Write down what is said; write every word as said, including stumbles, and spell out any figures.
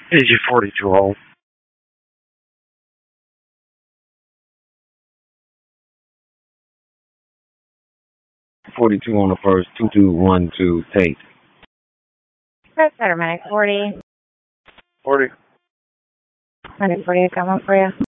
Is you forty-two hole? forty-two on the first, two two one two, Tate. Press Automatic forty. forty. one forty, come on for you.